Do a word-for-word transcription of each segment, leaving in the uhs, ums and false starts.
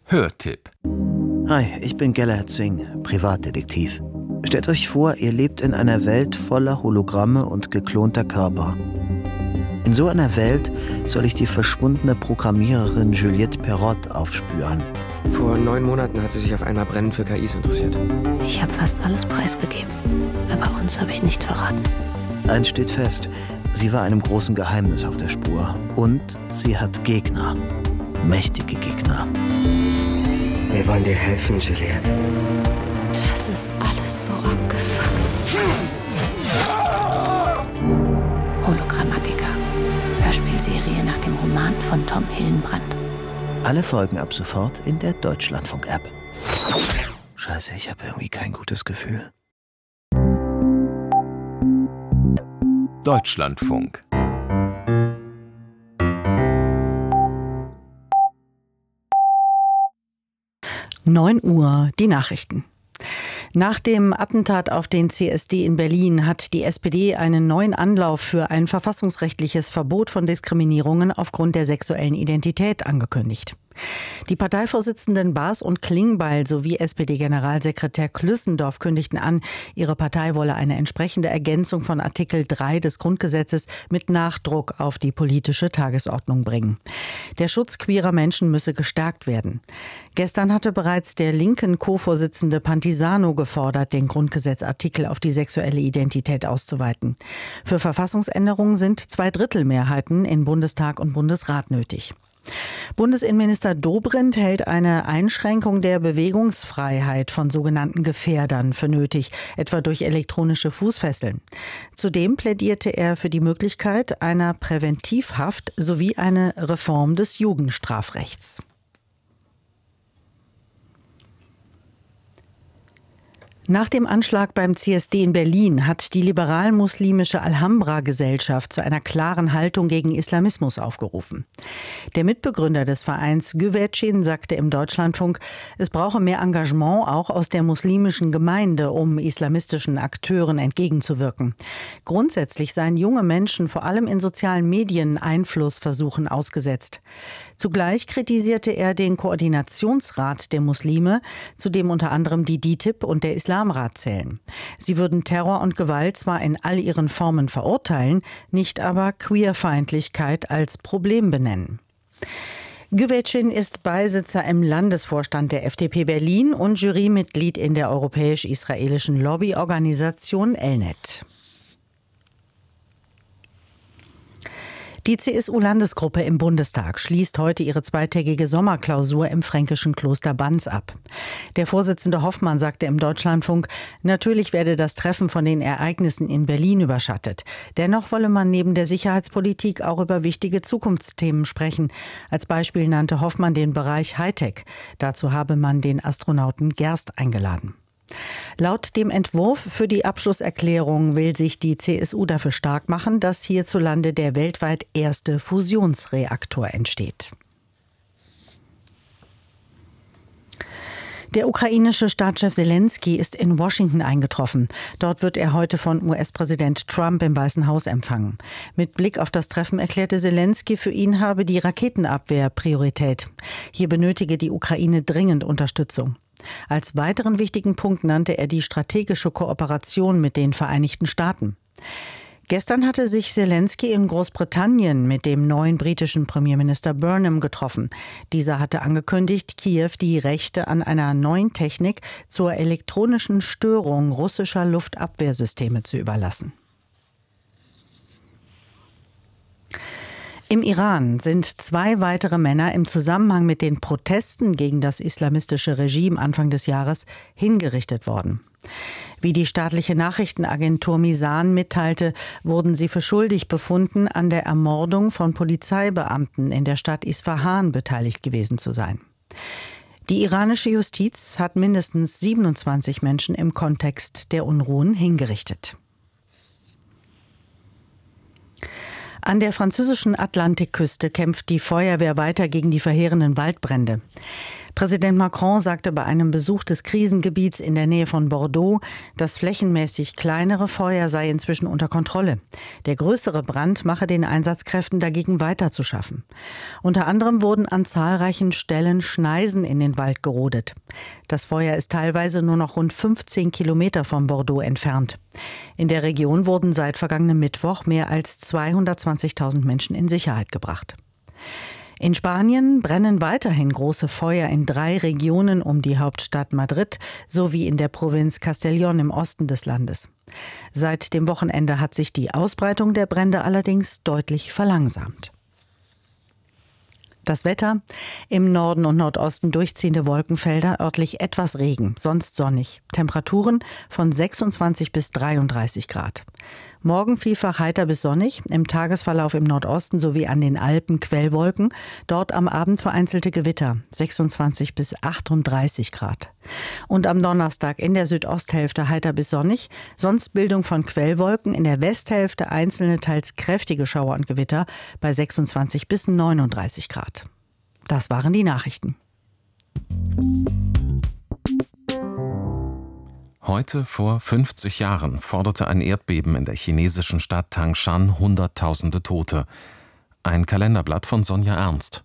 Hörtipp. Hi, ich bin Gellert Singh, Privatdetektiv. Stellt euch vor, ihr lebt in einer Welt voller Hologramme und geklonter Körper. In so einer Welt soll ich die verschwundene Programmiererin Juliette Perrot aufspüren. Vor neun Monaten hat sie sich auf einmal brennend für K Is interessiert. Ich habe fast alles preisgegeben, aber uns habe ich nicht verraten. Eins steht fest, sie war einem großen Geheimnis auf der Spur. Und sie hat Gegner. Mächtige Gegner. Wir wollen dir helfen, Juliette. Das ist alles so abgefuckt. Hologrammatica. Hörspielserie nach dem Roman von Tom Hillenbrand. Alle Folgen ab sofort in der Deutschlandfunk-App. Scheiße, ich habe irgendwie kein gutes Gefühl. Deutschlandfunk. neun Uhr, die Nachrichten. Nach dem Attentat auf den C S D in Berlin hat die S P D einen neuen Anlauf für ein verfassungsrechtliches Verbot von Diskriminierungen aufgrund der sexuellen Identität angekündigt. Die Parteivorsitzenden Baas und Klingbeil sowie S P D-Generalsekretär Klüssendorf kündigten an, ihre Partei wolle eine entsprechende Ergänzung von Artikel drei des Grundgesetzes mit Nachdruck auf die politische Tagesordnung bringen. Der Schutz queerer Menschen müsse gestärkt werden. Gestern hatte bereits der linken Co-Vorsitzende Pantisano gefordert, den Grundgesetzartikel auf die sexuelle Identität auszuweiten. Für Verfassungsänderungen sind Zweidrittelmehrheiten in Bundestag und Bundesrat nötig. Bundesinnenminister Dobrindt hält eine Einschränkung der Bewegungsfreiheit von sogenannten Gefährdern für nötig, etwa durch elektronische Fußfesseln. Zudem plädierte er für die Möglichkeit einer Präventivhaft sowie eine Reform des Jugendstrafrechts. Nach dem Anschlag beim C S D in Berlin hat die liberal-muslimische Alhambra-Gesellschaft zu einer klaren Haltung gegen Islamismus aufgerufen. Der Mitbegründer des Vereins Güvercin sagte im Deutschlandfunk, es brauche mehr Engagement auch aus der muslimischen Gemeinde, um islamistischen Akteuren entgegenzuwirken. Grundsätzlich seien junge Menschen vor allem in sozialen Medien Einflussversuchen ausgesetzt. Zugleich kritisierte er den Koordinationsrat der Muslime, zu dem unter anderem die D I T I B und der Islamrat zählen. Sie würden Terror und Gewalt zwar in all ihren Formen verurteilen, nicht aber Queerfeindlichkeit als Problem benennen. Güvercin ist Beisitzer im Landesvorstand der F D P Berlin und Jurymitglied in der europäisch-israelischen Lobbyorganisation Elnet. Die C S U-Landesgruppe im Bundestag schließt heute ihre zweitägige Sommerklausur im fränkischen Kloster Banz ab. Der Vorsitzende Hoffmann sagte im Deutschlandfunk, natürlich werde das Treffen von den Ereignissen in Berlin überschattet. Dennoch wolle man neben der Sicherheitspolitik auch über wichtige Zukunftsthemen sprechen. Als Beispiel nannte Hoffmann den Bereich Hightech. Dazu habe man den Astronauten Gerst eingeladen. Laut dem Entwurf für die Abschlusserklärung will sich die C S U dafür stark machen, dass hierzulande der weltweit erste Fusionsreaktor entsteht. Der ukrainische Staatschef Selenskyj ist in Washington eingetroffen. Dort wird er heute von U S-Präsident Trump im Weißen Haus empfangen. Mit Blick auf das Treffen erklärte Selenskyj, für ihn habe die Raketenabwehr Priorität. Hier benötige die Ukraine dringend Unterstützung. Als weiteren wichtigen Punkt nannte er die strategische Kooperation mit den Vereinigten Staaten. Gestern hatte sich Selenskyj in Großbritannien mit dem neuen britischen Premierminister Burnham getroffen. Dieser hatte angekündigt, Kiew die Rechte an einer neuen Technik zur elektronischen Störung russischer Luftabwehrsysteme zu überlassen. Im Iran sind zwei weitere Männer im Zusammenhang mit den Protesten gegen das islamistische Regime Anfang des Jahres hingerichtet worden. Wie die staatliche Nachrichtenagentur Misan mitteilte, wurden sie für schuldig befunden, an der Ermordung von Polizeibeamten in der Stadt Isfahan beteiligt gewesen zu sein. Die iranische Justiz hat mindestens siebenundzwanzig Menschen im Kontext der Unruhen hingerichtet. An der französischen Atlantikküste kämpft die Feuerwehr weiter gegen die verheerenden Waldbrände. Präsident Macron sagte bei einem Besuch des Krisengebiets in der Nähe von Bordeaux, das flächenmäßig kleinere Feuer sei inzwischen unter Kontrolle. Der größere Brand mache den Einsatzkräften dagegen weiter zu schaffen. Unter anderem wurden an zahlreichen Stellen Schneisen in den Wald gerodet. Das Feuer ist teilweise nur noch rund fünfzehn Kilometer von Bordeaux entfernt. In der Region wurden seit vergangenem Mittwoch mehr als zweihundertzwanzigtausend Menschen in Sicherheit gebracht. In Spanien brennen weiterhin große Feuer in drei Regionen um die Hauptstadt Madrid sowie in der Provinz Castellón im Osten des Landes. Seit dem Wochenende hat sich die Ausbreitung der Brände allerdings deutlich verlangsamt. Das Wetter: im Norden und Nordosten durchziehende Wolkenfelder, örtlich etwas Regen, sonst sonnig. Temperaturen von sechsundzwanzig bis dreiunddreißig Grad. Morgen vielfach heiter bis sonnig, im Tagesverlauf im Nordosten sowie an den Alpen Quellwolken, dort am Abend vereinzelte Gewitter, sechsundzwanzig bis achtunddreißig Grad. Und am Donnerstag in der Südosthälfte heiter bis sonnig, sonst Bildung von Quellwolken, in der Westhälfte einzelne teils kräftige Schauer und Gewitter bei sechsundzwanzig bis neununddreißig Grad. Das waren die Nachrichten. Heute vor fünfzig Jahren forderte ein Erdbeben in der chinesischen Stadt Tangshan Hunderttausende Tote. Ein Kalenderblatt von Sonja Ernst.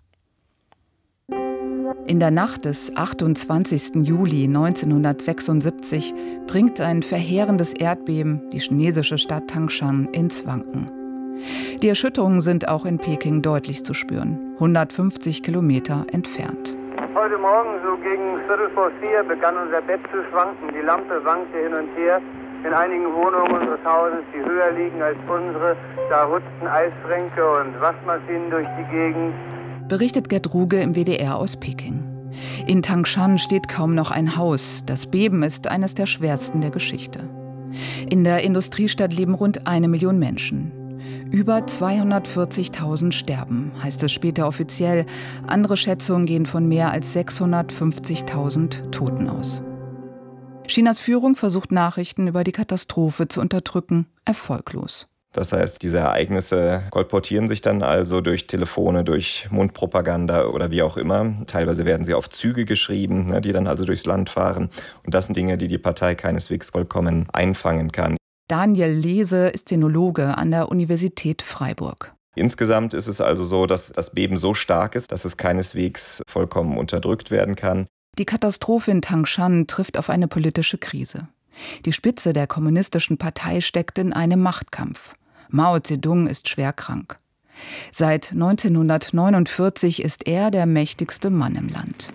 In der Nacht des achtundzwanzigsten Juli neunzehnhundertsechsundsiebzig bringt ein verheerendes Erdbeben die chinesische Stadt Tangshan ins Wanken. Die Erschütterungen sind auch in Peking deutlich zu spüren, hundertfünfzig Kilometer entfernt. Heute Morgen, so gegen Viertel vor vier, begann unser Bett zu schwanken. Die Lampe wankte hin und her. In einigen Wohnungen unseres Hauses, die höher liegen als unsere, da rutschten Eisschränke und Waschmaschinen durch die Gegend. Berichtet Gerd Ruge im W D R aus Peking. In Tangshan steht kaum noch ein Haus. Das Beben ist eines der schwersten der Geschichte. In der Industriestadt leben rund eine Million Menschen. Über zweihundertvierzigtausend sterben, heißt es später offiziell. Andere Schätzungen gehen von mehr als sechshundertfünfzigtausend Toten aus. Chinas Führung versucht, Nachrichten über die Katastrophe zu unterdrücken, erfolglos. Das heißt, diese Ereignisse kolportieren sich dann also durch Telefone, durch Mundpropaganda oder wie auch immer. Teilweise werden sie auf Züge geschrieben, die dann also durchs Land fahren. Und das sind Dinge, die die Partei keineswegs vollkommen einfangen kann. Daniel Lese ist Sinologe an der Universität Freiburg. Insgesamt ist es also so, dass das Beben so stark ist, dass es keineswegs vollkommen unterdrückt werden kann. Die Katastrophe in Tangshan trifft auf eine politische Krise. Die Spitze der kommunistischen Partei steckt in einem Machtkampf. Mao Zedong ist schwer krank. Seit neunzehnhundertneunundvierzig ist er der mächtigste Mann im Land.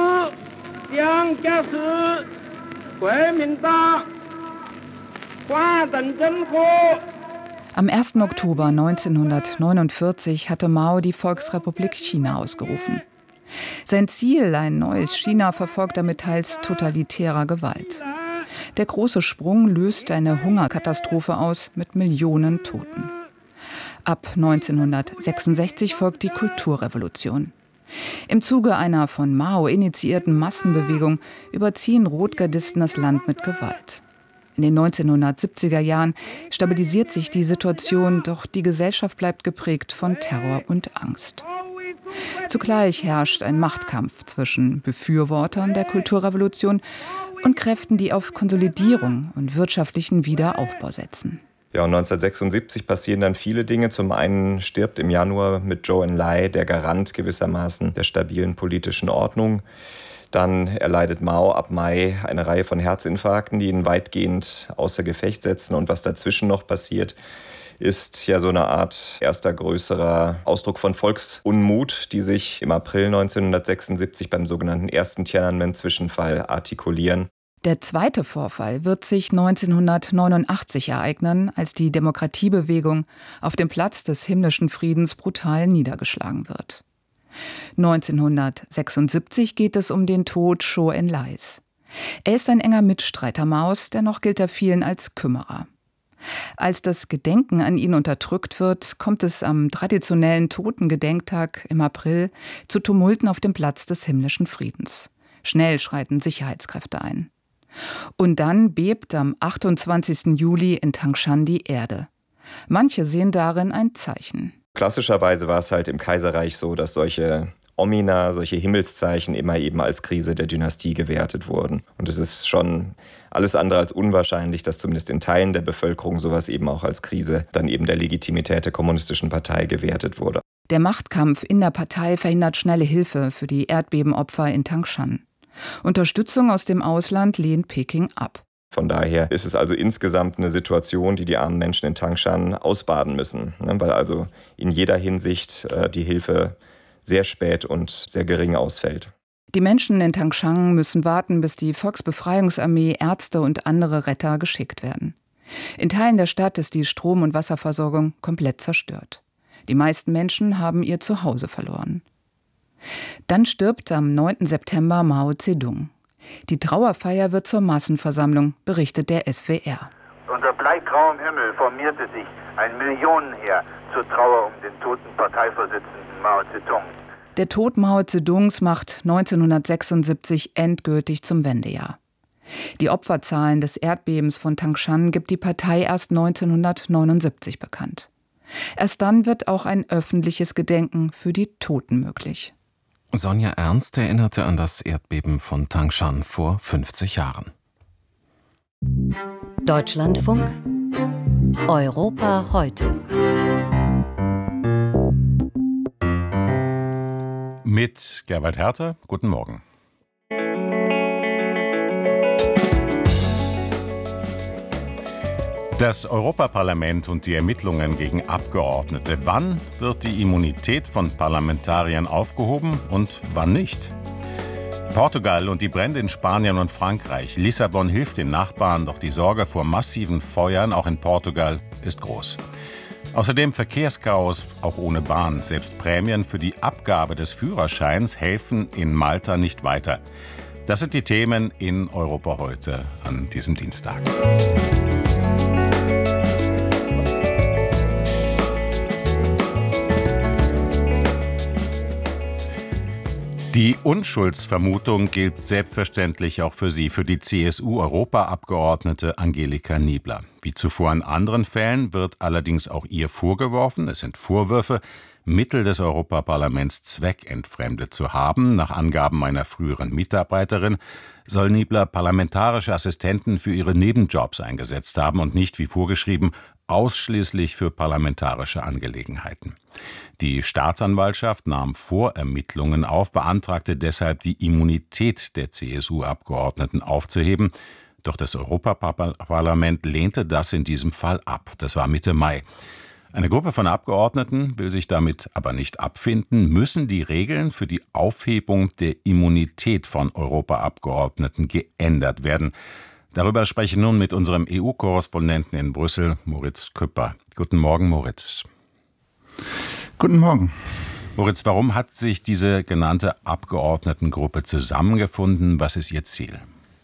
Am ersten Oktober neunzehnhundertneunundvierzig hatte Mao die Volksrepublik China ausgerufen. Sein Ziel, ein neues China, verfolgt er mit teils totalitärer Gewalt. Der große Sprung löst eine Hungerkatastrophe aus mit Millionen Toten. Ab neunzehnhundertsechsundsechzig folgt die Kulturrevolution. Im Zuge einer von Mao initiierten Massenbewegung überziehen Rotgardisten das Land mit Gewalt. In den neunzehnhundertsiebziger Jahren stabilisiert sich die Situation, doch die Gesellschaft bleibt geprägt von Terror und Angst. Zugleich herrscht ein Machtkampf zwischen Befürwortern der Kulturrevolution und Kräften, die auf Konsolidierung und wirtschaftlichen Wiederaufbau setzen. Ja, und neunzehnhundertsechsundsiebzig passieren dann viele Dinge. Zum einen stirbt im Januar mit Zhou Enlai der Garant gewissermaßen der stabilen politischen Ordnung. Dann erleidet Mao ab Mai eine Reihe von Herzinfarkten, die ihn weitgehend außer Gefecht setzen. Und was dazwischen noch passiert, ist ja so eine Art erster größerer Ausdruck von Volksunmut, die sich im April neunzehnhundertsechsundsiebzig beim sogenannten ersten Tiananmen-Zwischenfall artikulieren. Der zweite Vorfall wird sich neunzehnhundertneunundachtzig ereignen, als die Demokratiebewegung auf dem Platz des himmlischen Friedens brutal niedergeschlagen wird. neunzehnhundertsechsundsiebzig geht es um den Tod Zhou Enlais. Er ist ein enger Mitstreiter Maos, dennoch gilt er vielen als Kümmerer. Als das Gedenken an ihn unterdrückt wird, kommt es am traditionellen Totengedenktag im April zu Tumulten auf dem Platz des himmlischen Friedens. Schnell schreiten Sicherheitskräfte ein. Und dann bebt am achtundzwanzigsten Juli in Tangshan die Erde. Manche sehen darin ein Zeichen. Klassischerweise war es halt im Kaiserreich so, dass solche Omina, solche Himmelszeichen immer eben als Krise der Dynastie gewertet wurden. Und es ist schon alles andere als unwahrscheinlich, dass zumindest in Teilen der Bevölkerung sowas eben auch als Krise dann eben der Legitimität der Kommunistischen Partei gewertet wurde. Der Machtkampf in der Partei verhindert schnelle Hilfe für die Erdbebenopfer in Tangshan. Unterstützung aus dem Ausland lehnt Peking ab. Von daher ist es also insgesamt eine Situation, die die armen Menschen in Tangshan ausbaden müssen, ne? Weil also in jeder Hinsicht äh, die Hilfe sehr spät und sehr gering ausfällt. Die Menschen in Tangshan müssen warten, bis die Volksbefreiungsarmee, Ärzte und andere Retter geschickt werden. In Teilen der Stadt ist die Strom- und Wasserversorgung komplett zerstört. Die meisten Menschen haben ihr Zuhause verloren. Dann stirbt am neunten September Mao Zedong. Die Trauerfeier wird zur Massenversammlung, berichtet der S W R. Unter bleigrauem Himmel formierte sich ein Millionenheer zur Trauer um den toten Parteivorsitzenden Mao Zedong. Der Tod Mao Zedongs macht neunzehnhundertsechsundsiebzig endgültig zum Wendejahr. Die Opferzahlen des Erdbebens von Tangshan gibt die Partei erst neunzehnhundertneunundsiebzig bekannt. Erst dann wird auch ein öffentliches Gedenken für die Toten möglich. Sonja Ernst erinnerte an das Erdbeben von Tangshan vor fünfzig Jahren. Deutschlandfunk Europa heute. Mit Gerwald Herter, guten Morgen. Das Europaparlament und die Ermittlungen gegen Abgeordnete. Wann wird die Immunität von Parlamentariern aufgehoben und wann nicht? Portugal und die Brände in Spanien und Frankreich. Lissabon hilft den Nachbarn, doch die Sorge vor massiven Feuern, auch in Portugal, ist groß. Außerdem Verkehrschaos, auch ohne Bahn. Selbst Prämien für die Abgabe des Führerscheins helfen in Malta nicht weiter. Das sind die Themen in Europa heute an diesem Dienstag. Die Unschuldsvermutung gilt selbstverständlich auch für sie, für die C S U-Europaabgeordnete Angelika Niebler. Wie zuvor in anderen Fällen wird allerdings auch ihr vorgeworfen, es sind Vorwürfe, Mittel des Europaparlaments zweckentfremdet zu haben. Nach Angaben einer früheren Mitarbeiterin soll Niebler parlamentarische Assistenten für ihre Nebenjobs eingesetzt haben und nicht, wie vorgeschrieben, ausschließlich für parlamentarische Angelegenheiten. Die Staatsanwaltschaft nahm Vorermittlungen auf, beantragte deshalb, die Immunität der C S U-Abgeordneten aufzuheben. Doch das Europaparlament lehnte das in diesem Fall ab. Das war Mitte Mai. Eine Gruppe von Abgeordneten will sich damit aber nicht abfinden, müssen die Regeln für die Aufhebung der Immunität von Europaabgeordneten geändert werden. Darüber spreche ich nun mit unserem E U-Korrespondenten in Brüssel, Moritz Küpper. Guten Morgen, Moritz. Guten Morgen. Moritz, warum hat sich diese genannte Abgeordnetengruppe zusammengefunden? Was ist ihr Ziel?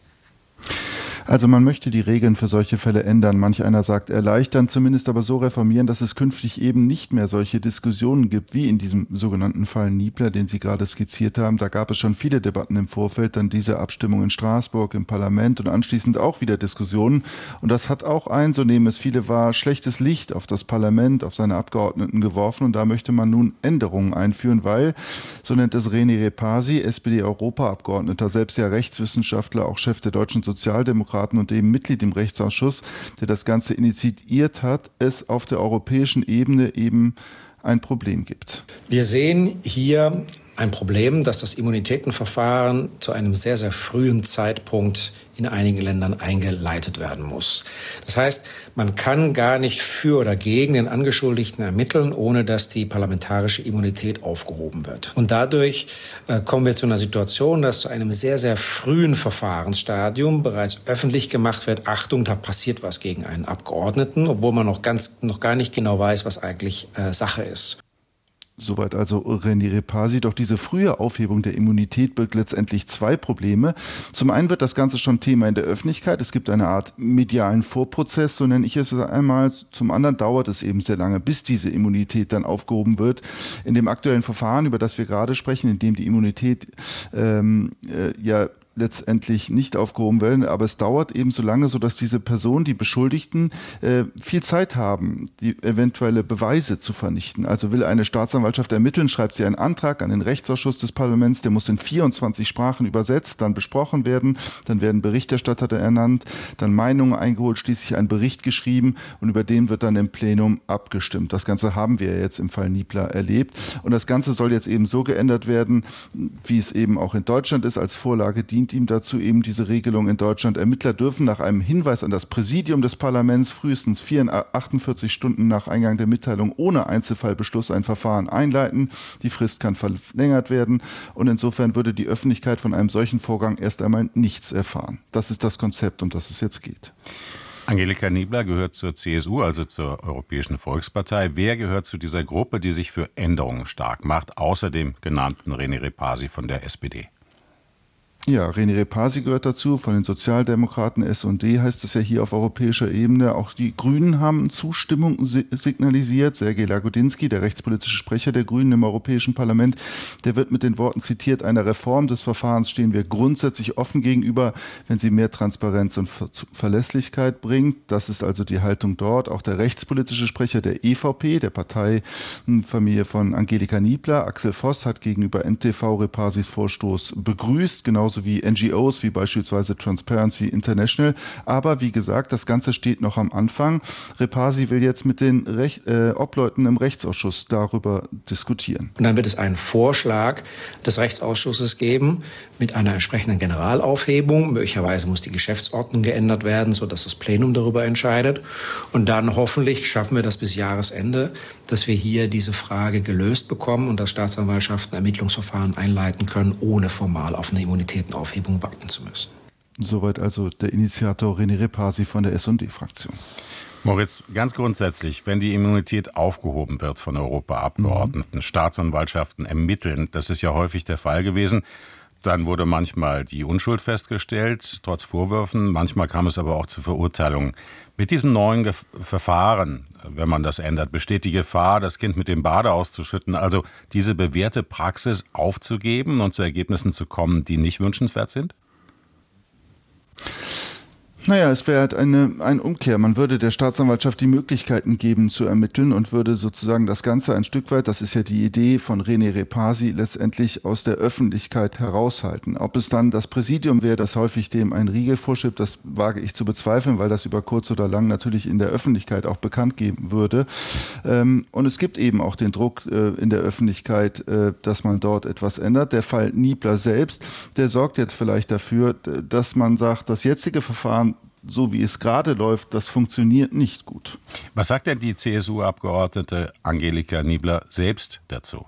Also man möchte die Regeln für solche Fälle ändern. Manch einer sagt erleichtern, zumindest aber so reformieren, dass es künftig eben nicht mehr solche Diskussionen gibt, wie in diesem sogenannten Fall Niebler, den Sie gerade skizziert haben. Da gab es schon viele Debatten im Vorfeld, dann diese Abstimmung in Straßburg im Parlament und anschließend auch wieder Diskussionen. Und das hat auch ein, so nehmen es viele wahr, schlechtes Licht auf das Parlament, auf seine Abgeordneten geworfen. Und da möchte man nun Änderungen einführen, weil, so nennt es René Repasi, S P D-Europaabgeordneter, selbst ja Rechtswissenschaftler, auch Chef der deutschen Sozialdemokraten, und eben Mitglied im Rechtsausschuss, der das Ganze initiiert hat, es auf der europäischen Ebene eben ein Problem gibt. Wir sehen hier ein Problem, dass das Immunitätenverfahren zu einem sehr, sehr frühen Zeitpunkt in einigen Ländern eingeleitet werden muss. Das heißt, man kann gar nicht für oder gegen den Angeschuldigten ermitteln, ohne dass die parlamentarische Immunität aufgehoben wird. Und dadurch äh, kommen wir zu einer Situation, dass zu einem sehr, sehr frühen Verfahrensstadium bereits öffentlich gemacht wird, Achtung, da passiert was gegen einen Abgeordneten, obwohl man noch, ganz, noch gar nicht genau weiß, was eigentlich äh, Sache ist. Soweit also René Repasi. Doch diese frühe Aufhebung der Immunität birgt letztendlich zwei Probleme. Zum einen wird das Ganze schon Thema in der Öffentlichkeit. Es gibt eine Art medialen Vorprozess, so nenne ich es einmal. Zum anderen dauert es eben sehr lange, bis diese Immunität dann aufgehoben wird. In dem aktuellen Verfahren, über das wir gerade sprechen, in dem die Immunität ähm, äh, ja letztendlich nicht aufgehoben werden, aber es dauert eben so lange, sodass diese Personen, die Beschuldigten, äh, viel Zeit haben, die eventuelle Beweise zu vernichten. Also will eine Staatsanwaltschaft ermitteln, schreibt sie einen Antrag an den Rechtsausschuss des Parlaments, der muss in vierundzwanzig Sprachen übersetzt, dann besprochen werden, dann werden Berichterstatter ernannt, dann Meinungen eingeholt, schließlich ein Bericht geschrieben und über den wird dann im Plenum abgestimmt. Das Ganze haben wir jetzt im Fall Niebler erlebt und das Ganze soll jetzt eben so geändert werden, wie es eben auch in Deutschland ist. Als Vorlage dient ihm dazu eben diese Regelung in Deutschland. Ermittler dürfen nach einem Hinweis an das Präsidium des Parlaments frühestens achtundvierzig Stunden nach Eingang der Mitteilung ohne Einzelfallbeschluss ein Verfahren einleiten. Die Frist kann verlängert werden und insofern würde die Öffentlichkeit von einem solchen Vorgang erst einmal nichts erfahren. Das ist das Konzept, um das es jetzt geht. Angelika Niebler gehört zur C S U, also zur Europäischen Volkspartei. Wer gehört zu dieser Gruppe, die sich für Änderungen stark macht, außer dem genannten René Repasi von der S P D? Ja, René Repasi gehört dazu, von den Sozialdemokraten S und D heißt es ja hier auf europäischer Ebene. Auch die Grünen haben Zustimmung signalisiert. Sergej Lagodinsky, der rechtspolitische Sprecher der Grünen im Europäischen Parlament, der wird mit den Worten zitiert, einer Reform des Verfahrens stehen wir grundsätzlich offen gegenüber, wenn sie mehr Transparenz und Verlässlichkeit bringt. Das ist also die Haltung dort. Auch der rechtspolitische Sprecher der E V P, der Parteifamilie von Angelika Niebler, Axel Voss, hat gegenüber N T V Repasis Vorstoß begrüßt, genauso wie N G Os, wie beispielsweise Transparency International. Aber wie gesagt, das Ganze steht noch am Anfang. Repasi will jetzt mit den Rech- äh, Obleuten im Rechtsausschuss darüber diskutieren. Und dann wird es einen Vorschlag des Rechtsausschusses geben mit einer entsprechenden Generalaufhebung. Möglicherweise muss die Geschäftsordnung geändert werden, sodass das Plenum darüber entscheidet. Und dann hoffentlich schaffen wir das bis Jahresende, dass wir hier diese Frage gelöst bekommen und dass Staatsanwaltschaften Ermittlungsverfahren einleiten können, ohne formal auf eine Immunität Aufhebung warten zu müssen. Soweit also der Initiator René Repasi von der S und D-Fraktion. Moritz, ganz grundsätzlich, wenn die Immunität aufgehoben wird von Europaabgeordneten, mhm. Staatsanwaltschaften ermitteln, das ist ja häufig der Fall gewesen, dann wurde manchmal die Unschuld festgestellt, trotz Vorwürfen, manchmal kam es aber auch zu Verurteilungen. Mit diesem neuen Ge- Verfahren, wenn man das ändert, besteht die Gefahr, das Kind mit dem Bade auszuschütten, also diese bewährte Praxis aufzugeben und zu Ergebnissen zu kommen, die nicht wünschenswert sind? Naja, es wäre halt eine, eine Umkehr. Man würde der Staatsanwaltschaft die Möglichkeiten geben zu ermitteln und würde sozusagen das Ganze ein Stück weit, das ist ja die Idee von René Repasi, letztendlich aus der Öffentlichkeit heraushalten. Ob es dann das Präsidium wäre, das häufig dem einen Riegel vorschiebt, das wage ich zu bezweifeln, weil das über kurz oder lang natürlich in der Öffentlichkeit auch bekannt geben würde. Und es gibt eben auch den Druck in der Öffentlichkeit, dass man dort etwas ändert. Der Fall Niebler selbst, der sorgt jetzt vielleicht dafür, dass man sagt, das jetzige Verfahren, so wie es gerade läuft, das funktioniert nicht gut. Was sagt denn die C S U-Abgeordnete Angelika Niebler selbst dazu?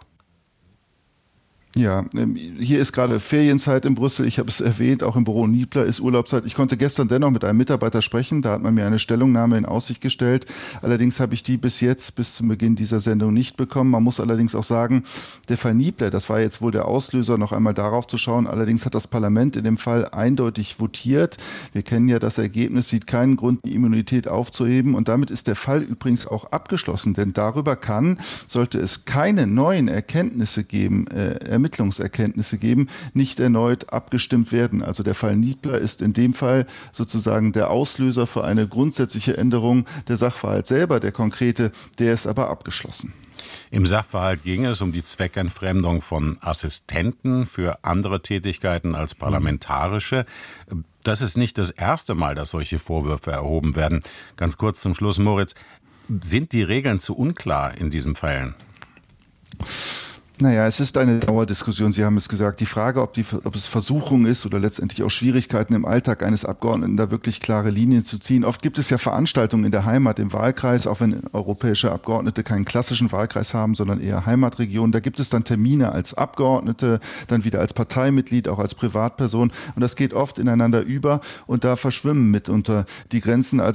Ja, hier ist gerade Ferienzeit in Brüssel. Ich habe es erwähnt, auch im Büro Niebler ist Urlaubszeit. Ich konnte gestern dennoch mit einem Mitarbeiter sprechen. Da hat man mir eine Stellungnahme in Aussicht gestellt. Allerdings habe ich die bis jetzt, bis zum Beginn dieser Sendung nicht bekommen. Man muss allerdings auch sagen, der Fall Niebler, das war jetzt wohl der Auslöser, noch einmal darauf zu schauen. Allerdings hat das Parlament in dem Fall eindeutig votiert. Wir kennen ja das Ergebnis, sieht keinen Grund, die Immunität aufzuheben. Und damit ist der Fall übrigens auch abgeschlossen. Denn darüber kann, sollte es keine neuen Erkenntnisse geben, äh, Ermittlungserkenntnisse geben, nicht erneut abgestimmt werden. Also der Fall Niebler ist in dem Fall sozusagen der Auslöser für eine grundsätzliche Änderung. Der Sachverhalt selber, der konkrete, der ist aber abgeschlossen. Im Sachverhalt ging es um die Zweckentfremdung von Assistenten für andere Tätigkeiten als parlamentarische. Das ist nicht das erste Mal, dass solche Vorwürfe erhoben werden. Ganz kurz zum Schluss, Moritz, sind die Regeln zu unklar in diesen Fällen? Naja, es ist eine Dauerdiskussion. Sie haben es gesagt. Die Frage, ob, die, ob es Versuchung ist oder letztendlich auch Schwierigkeiten im Alltag eines Abgeordneten, da wirklich klare Linien zu ziehen. Oft gibt es ja Veranstaltungen in der Heimat, im Wahlkreis, auch wenn europäische Abgeordnete keinen klassischen Wahlkreis haben, sondern eher Heimatregionen. Da gibt es dann Termine als Abgeordnete, dann wieder als Parteimitglied, auch als Privatperson. Und das geht oft ineinander über und da verschwimmen mitunter die Grenzen. Also